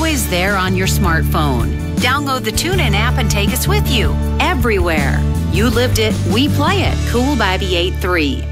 always there on your smartphone. Download the TuneIn app and take us with you everywhere. You lived it, we play it. Cool Bobby 83.